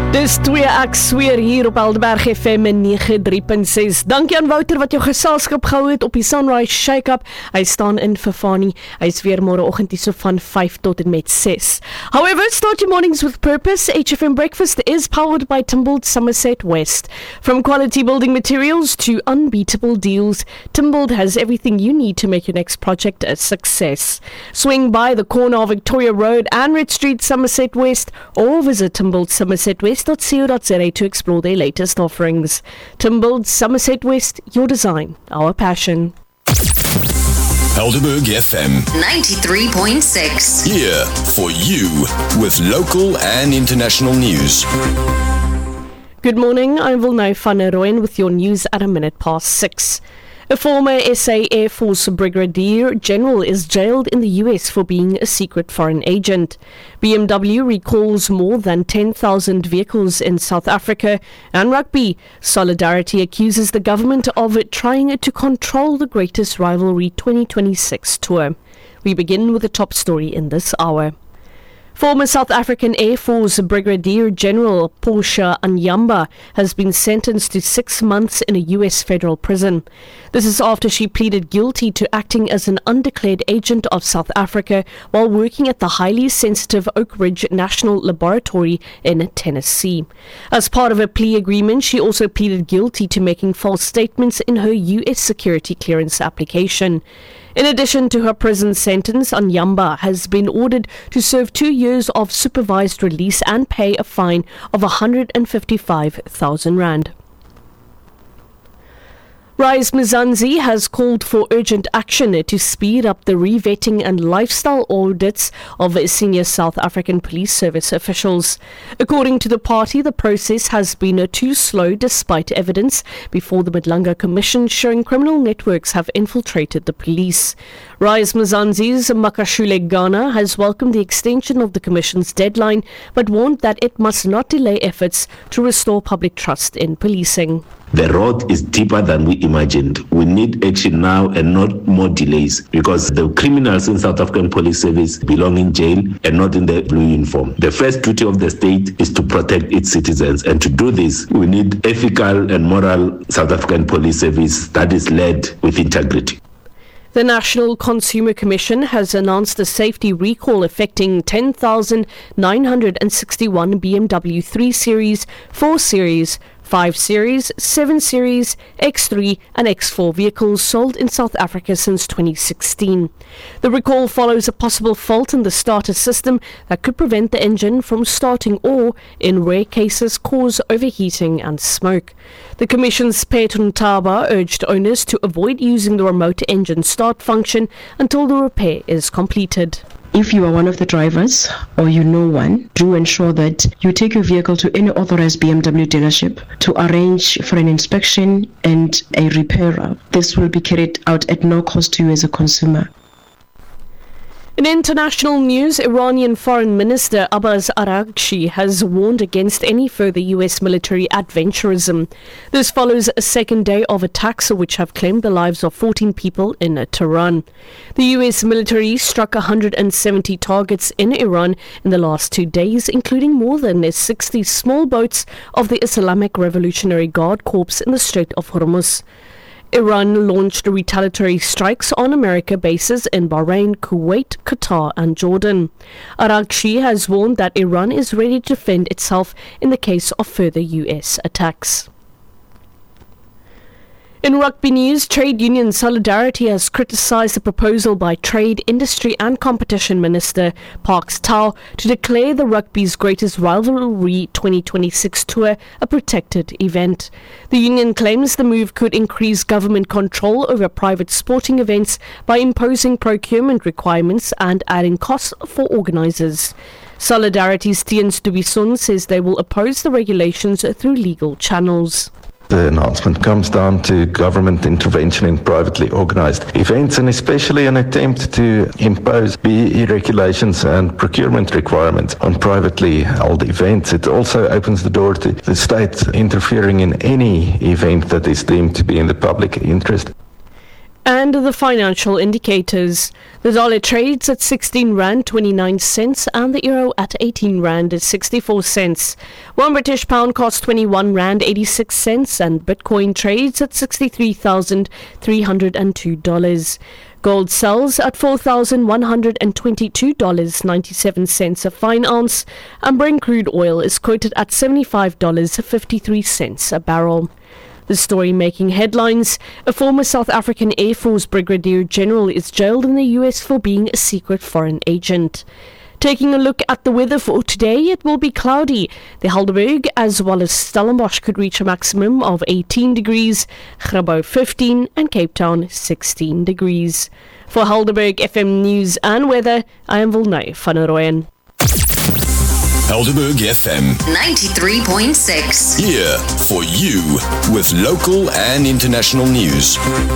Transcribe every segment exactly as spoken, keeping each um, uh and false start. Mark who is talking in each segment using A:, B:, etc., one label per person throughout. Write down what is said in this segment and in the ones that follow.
A: Dis twee ek sweer hier op Helderberg F M nege drie punt ses. Dankie aan Wouter wat jou geselskap gehou het op die Sunrise Shake-up. Hy staan in Fafani. Hy is weer môreoggend hier so van vyf tot en met ses. However, start your mornings with purpose. H F M Breakfast is powered by Timbold Somerset West. From quality building materials to unbeatable deals, Timbold has everything you need to make your next project a success. Swing by the corner of Victoria Road and Red Street, Somerset West, or visit Timbold Somerset West dot co dot za to explore their latest offerings. Timbold Somerset West, your design, our passion.
B: Helderberg F M
C: ninety-three point six.
B: Here for you with local and international news.
A: Good morning, I'm Wilnou van der Rooyen with your news at a minute past six. A former S A Air Force Brigadier General is jailed in the U S for being a secret foreign agent. B M W recalls more than ten thousand vehicles in South Africa, and rugby. Solidarity accuses the government of trying to control the greatest rivalry twenty twenty-six tour. We begin with the top story in this hour. Former South African Air Force Brigadier General Portia Anyamba has been sentenced to six months in a U S federal prison. This is after she pleaded guilty to acting as an undeclared agent of South Africa while working at the highly sensitive Oak Ridge National Laboratory in Tennessee. As part of a plea agreement, she also pleaded guilty to making false statements in her U S security clearance application. In addition to her prison sentence, Anyamba has been ordered to serve two years of supervised release and pay a fine of one hundred fifty-five thousand rand. Rise Mzansi has called for urgent action to speed up the revetting and lifestyle audits of senior South African Police Service officials. According to the party, the process has been too slow despite evidence before the Madlanga Commission showing criminal networks have infiltrated the police. Rise Mzansi's Makashule Ghana has welcomed the extension of the Commission's deadline but warned that it must not delay efforts to restore public trust in policing.
D: The road is deeper than we imagined. We need action now and not more delays because the criminals in South African Police Service belong in jail and not in the blue uniform. The first duty of the state is to protect its citizens, and to do this, we need ethical and moral South African Police Service that is led with integrity.
A: The National Consumer Commission has announced a safety recall affecting ten thousand nine hundred sixty-one B M W three Series, four Series, five Series, seven Series, X three and X four vehicles sold in South Africa since twenty sixteen. The recall follows a possible fault in the starter system that could prevent the engine from starting or, in rare cases, cause overheating and smoke. The Commission's Pet Ntaba urged owners to avoid using the remote engine start function until the repair is completed.
E: If you are one of the drivers or you know one, do ensure that you take your vehicle to any authorized B M W dealership to arrange for an inspection and a repairer. This will be carried out at no cost to you as a consumer.
A: In international news, Iranian Foreign Minister Abbas Araghchi has warned against any further U S military adventurism. This follows a second day of attacks which have claimed the lives of fourteen people in Tehran. The U S military struck one hundred seventy targets in Iran in the last two days, including more than sixty small boats of the Islamic Revolutionary Guard Corps in the Strait of Hormuz. Iran launched retaliatory strikes on American bases in Bahrain, Kuwait, Qatar and Jordan. Araghchi has warned that Iran is ready to defend itself in the case of further U S attacks. In rugby news, Trade Union Solidarity has criticised the proposal by Trade, Industry and Competition Minister Parks Tau to declare the rugby's greatest rivalry twenty twenty-six tour a protected event. The union claims the move could increase government control over private sporting events by imposing procurement requirements and adding costs for organisers. Solidarity's Tian Stubison says they will oppose the regulations through legal channels.
F: The announcement comes down to government intervention in privately organised events, and especially an attempt to impose B E E regulations and procurement requirements on privately held events. It also opens the door to the state interfering in any event that is deemed to be in the public interest.
A: And the financial indicators. The dollar trades at sixteen rand twenty-nine cents and the euro at eighteen rand sixty-four cents. One British pound costs twenty-one rand eighty-six cents and Bitcoin trades at sixty-three thousand three hundred two dollars. Gold sells at four thousand one hundred twenty-two dollars and ninety-seven cents a fine ounce, and Brent crude oil is quoted at seventy-five dollars and fifty-three cents a barrel. The story making headlines: a former South African Air Force Brigadier General is jailed in the U S for being a secret foreign agent. Taking a look at the weather for today, it will be cloudy. The Helderberg as well as Stellenbosch could reach a maximum of eighteen degrees, Grabouw fifteen and Cape Town sixteen degrees. For Helderberg F M News and Weather, I am Volnay van Rooyen.
B: Helderberg F M
C: ninety-three point six.
B: Here for you with local and international news.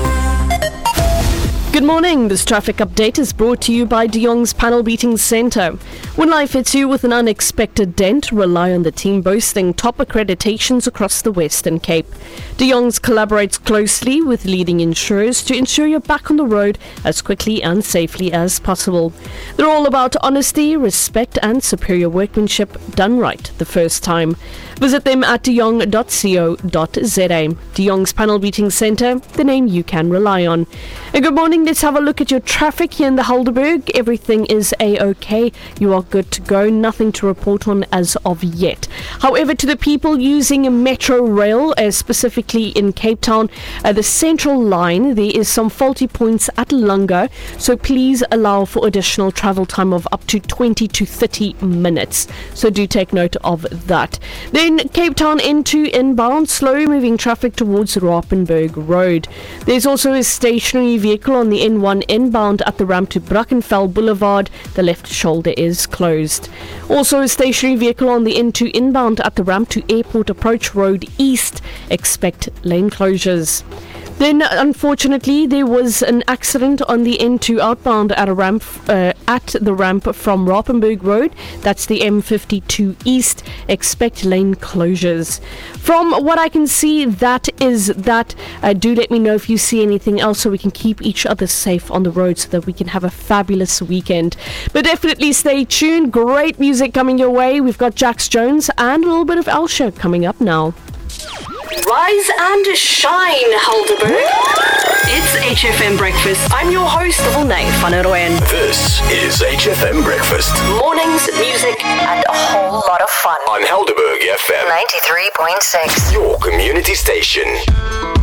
A: Good morning. This traffic update is brought to you by De Jong's Panel Beating Centre. When life hits you with an unexpected dent, rely on the team boasting top accreditations across the Western Cape. De Jong's collaborates closely with leading insurers to ensure you're back on the road as quickly and safely as possible. They're all about honesty, respect and superior workmanship done right the first time. Visit them at de jong dot co dot za. De Jong's Panel Beating Centre, the name you can rely on. And good morning. Let's have a look at your traffic here in the Helderberg. Everything is A-OK. You are good to go. Nothing to report on as of yet. However, to the people using Metro Rail, uh, specifically in Cape Town, uh, the Central Line, there is some faulty points at Lunga, so please allow for additional travel time of up to twenty to thirty minutes. So do take note of that. Then Cape Town into inbound, slow moving traffic towards Rapenburg Road. There's also a stationary vehicle on the N one inbound at the ramp to Brackenfell Boulevard. The left shoulder is closed. Also a stationary vehicle on the N two inbound at the ramp to Airport Approach Road East. Expect lane closures. Then, unfortunately, there was an accident on the N two outbound at a ramp uh, at the ramp from Rapenburg Road. That's the M fifty-two East. Expect lane closures. From what I can see, that is that. Uh, do let me know if you see anything else so we can keep each other safe on the road so that we can have a fabulous weekend. But definitely stay tuned. Great music coming your way. We've got Jax Jones and a little bit of Elsha coming up now. Rise and shine, Helderberg. It's H F M Breakfast. I'm your host, Volnay van Rooyen.
B: This is H F M Breakfast.
A: Mornings, music, and a whole lot of fun.
B: On Helderberg F M
C: ninety-three point six.
B: your community station.